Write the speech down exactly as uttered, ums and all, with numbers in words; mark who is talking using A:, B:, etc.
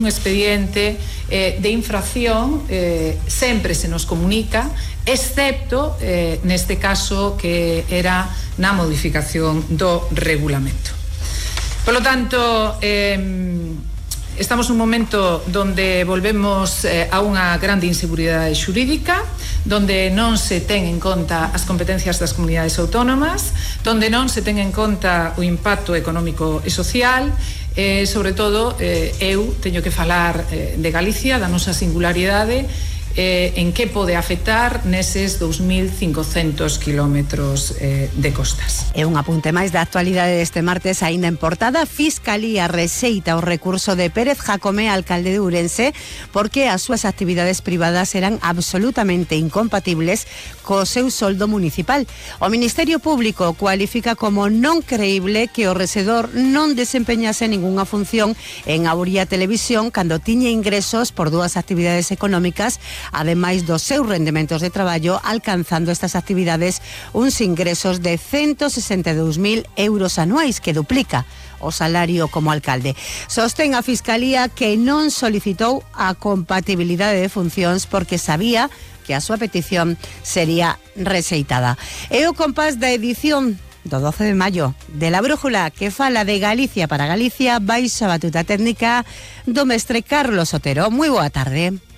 A: Un expediente eh, de infracción eh, sempre se nos comunica, excepto eh, neste caso que era na modificación do regulamento. Por lo tanto, eh, estamos nun momento donde volvemos eh, a unha grande inseguridade xurídica, donde non se ten en conta as competencias das comunidades autónomas, donde non se ten en conta o impacto económico e social. Eh, sobre todo, eh, eu teño que falar eh, de Galicia, da nosa singularidade, eh, en que pode afectar neses dous mil cincocentos kilómetros eh, de costas.
B: E un apunte máis da actualidade deste martes, aínda en portada, Fiscalía rexeita o recurso de Pérez Jacome, alcalde de Ourense, porque as súas actividades privadas eran absolutamente incompatibles co seu soldo municipal. O Ministerio Público cualifica como non creíble que o rexedor non desempeñase ningunha función en Auría Televisión cando tiña ingresos por dúas actividades económicas, ademais dos seus rendementos de traballo, alcanzando estas actividades uns ingresos de ciento sesenta e dous mil euros anuais, que duplica o salario como alcalde. Sostén a Fiscalía que non solicitou a compatibilidade de funcións porque sabía que a súa petición sería rexeitada. E o compás da edición do doce de maio de La Brújula, que fala de Galicia para Galicia, baixo a batuta técnica do mestre Carlos Otero. Moi boa tarde.